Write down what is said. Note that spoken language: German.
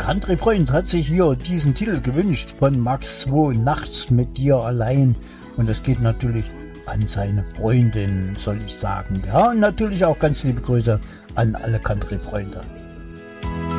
Country-Freund hat sich hier diesen Titel gewünscht von Max 2, Nachts mit dir allein. Und das geht natürlich an seine Freundin, soll ich sagen. Ja, und natürlich auch ganz liebe Grüße an alle Country-Freunde.